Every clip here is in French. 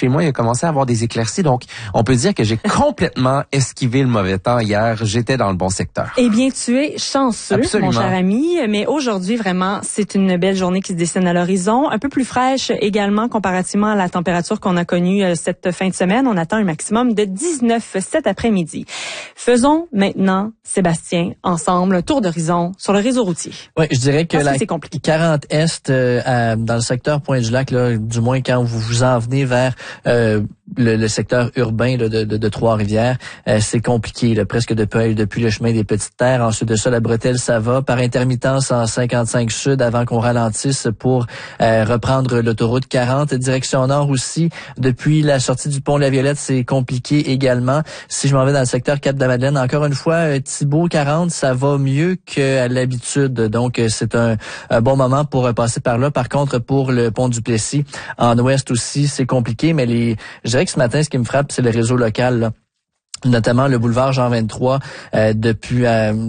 chez moi, il a commencé à avoir des éclaircies. Donc, on peut dire que j'ai complètement esquivé le mauvais temps hier. J'étais dans le bon secteur. Eh bien, tu es chanceux, Absolument. mon cher ami. Mais aujourd'hui, vraiment, c'est une belle journée qui se dessine à l'horizon. Un peu plus fraîche également comparativement à la température qu'on a connue cette fin de semaine. On attend un maximum de 19 cet après-midi. Faisons maintenant, Sébastien, ensemble, un tour d'horizon sur le réseau routier. Oui, je dirais que la 40 Est, dans le secteur Pointe-du-Lac, là, du moins quand vous vous en venez vers le secteur urbain là, de Trois-Rivières, c'est compliqué, là, presque depuis le chemin des Petites Terres. Ensuite de ça, la bretelle, ça va. Par intermittence en 55 Sud avant qu'on ralentisse pour reprendre l'autoroute 40. Direction Nord aussi, depuis la sortie du pont de la Violette, c'est compliqué également. Si je m'en vais dans le secteur Cap-de-la-Madeleine, encore une fois, Thibault 40, ça va mieux qu'à l'habitude. Donc, c'est un bon moment pour passer par là. Par contre, pour le pont du Plessis, en ouest aussi, c'est compliqué. Mais je dirais que ce matin, ce qui me frappe, c'est le réseau local, là. Notamment le boulevard Jean 23, depuis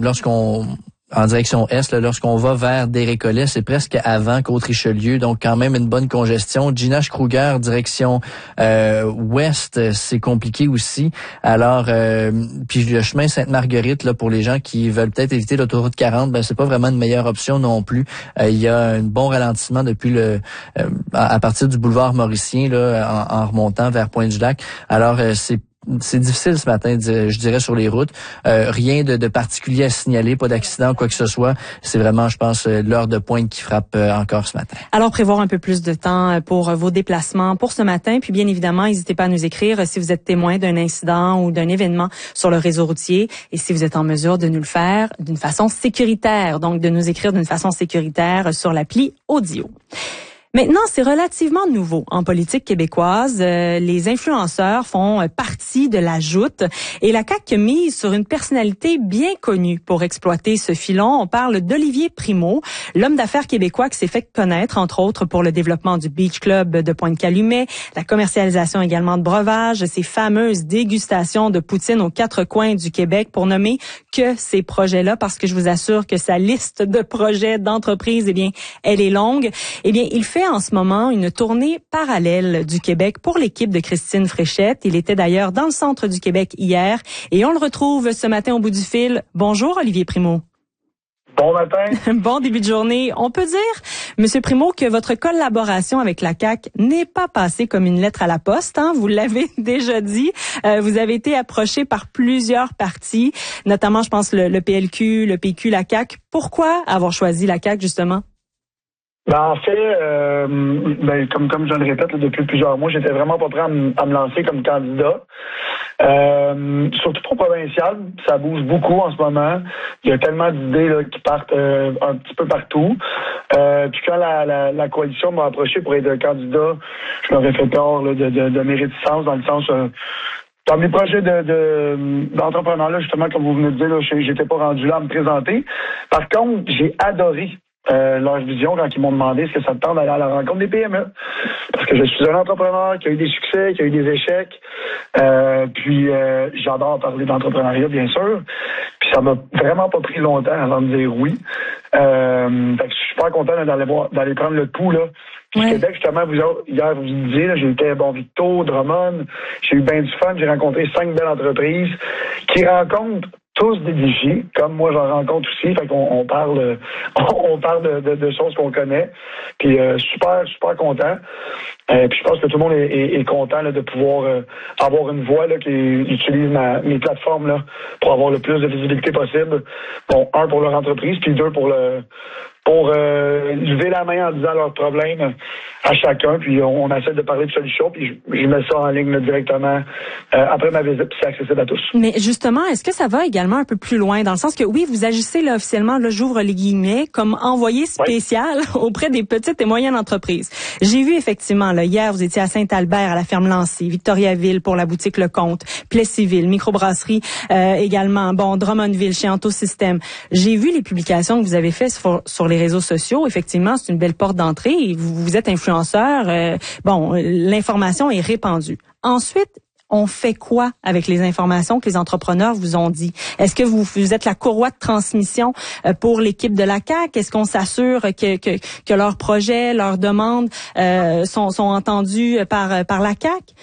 en direction est, là, lorsqu'on va vers des Récollets, c'est presque avant qu'Autre-Richelieu, donc quand même une bonne congestion. Ginach Kruger, direction ouest, c'est compliqué aussi. Alors, puis le chemin Sainte-Marguerite, là, pour les gens qui veulent peut-être éviter l'autoroute 40, ben c'est pas vraiment une meilleure option non plus. Il y a un bon ralentissement depuis à partir du boulevard Mauricien, là, en remontant vers Pointe-du-Lac. Alors, c'est difficile ce matin, je dirais, sur les routes. Rien de particulier à signaler, pas d'accident, quoi que ce soit. C'est vraiment, je pense, l'heure de pointe qui frappe encore ce matin. Alors, prévoir un peu plus de temps pour vos déplacements pour ce matin. Puis, bien évidemment, n'hésitez pas à nous écrire si vous êtes témoin d'un incident ou d'un événement sur le réseau routier et si vous êtes en mesure de nous le faire d'une façon sécuritaire. Donc, de nous écrire d'une façon sécuritaire sur l'appli Audio. Maintenant, c'est relativement nouveau en politique québécoise. Les influenceurs font partie de la joute et la CAQ mise sur une personnalité bien connue pour exploiter ce filon. On parle d'Olivier Primo, l'homme d'affaires québécois qui s'est fait connaître, entre autres, pour le développement du Beach Club de Pointe-Calumet, la commercialisation également de breuvages, ces fameuses dégustations de poutine aux quatre coins du Québec, pour nommer que ces projets-là, parce que je vous assure que sa liste de projets d'entreprise, eh bien, elle est longue. Eh bien, il fait en ce moment une tournée parallèle du Québec pour l'équipe de Christine Fréchette. Il était d'ailleurs dans le centre du Québec hier et on le retrouve ce matin au bout du fil. Bonjour Olivier Primo. Bon matin. Bon début de journée. On peut dire, Monsieur Primo, que votre collaboration avec la CAQ n'est pas passée comme une lettre à la poste. Hein? Vous l'avez déjà dit. Vous avez été approché par plusieurs partis, notamment, je pense, le PLQ, le PQ, la CAQ. Pourquoi avoir choisi la CAQ, justement? Ben, en fait, comme je le répète là, depuis plusieurs mois, j'étais vraiment pas prêt à me lancer comme candidat. Surtout pour provincial, ça bouge beaucoup en ce moment. Il y a tellement d'idées là, qui partent un petit peu partout. Puis quand la coalition m'a approché pour être candidat, je leur ai fait part là, de mes réticences dans le sens... dans mes projets d'entrepreneur, là, justement, comme vous venez de dire, là, j'étais pas rendu là à me présenter. Par contre, j'ai adoré leur vision quand ils m'ont demandé est-ce que ça me tente d'aller à la rencontre des PME. Parce que je suis un entrepreneur qui a eu des succès, qui a eu des échecs. Puis j'adore parler d'entrepreneuriat, bien sûr. Puis ça m'a vraiment pas pris longtemps avant de dire oui. Fait que je suis super content d'aller prendre le pouls, là. Puis Québec, justement, hier, vous disiez, là, j'ai été à Bon-Victo, Drummond, j'ai eu bien du fun, j'ai rencontré 5 belles entreprises qui rencontrent tous des défis, comme moi j'en rencontre aussi, fait qu'on on parle de choses qu'on connaît, puis super content. Puis je pense que tout le monde est content là, de pouvoir avoir une voix là, qui utilise mes plateformes là, pour avoir le plus de visibilité possible. Bon, un pour leur entreprise, puis deux pour lever la main en disant leurs problèmes à chacun, puis on essaie de parler de solutions, puis je mets ça en ligne là, directement après ma visite, puis c'est accessible à tous. Mais justement, est-ce que ça va également un peu plus loin, dans le sens que oui, vous agissez là officiellement, là j'ouvre les guillemets, comme envoyé spécial auprès des petites et moyennes entreprises. J'ai vu effectivement, là hier, vous étiez à Saint-Albert, à la ferme Lancy, Victoriaville pour la boutique Le Comte, Plessisville, microbrasserie également, bon, Drummondville, chez Antosystème. J'ai vu les publications que vous avez faites sur les réseaux sociaux. Effectivement, c'est une belle porte d'entrée. Vous êtes influenceur. L'information est répandue. Ensuite, on fait quoi avec les informations que les entrepreneurs vous ont dit? Est-ce que vous êtes la courroie de transmission pour l'équipe de la CAQ? Est-ce qu'on s'assure que leurs projets, leurs demandes sont entendus par la CAQ?